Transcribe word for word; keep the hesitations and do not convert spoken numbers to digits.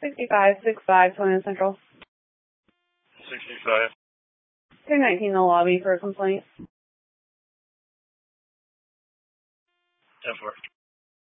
sixty-five sixty-five, Twenty Central. sixty-five. two nineteen in the lobby for a complaint. ten four.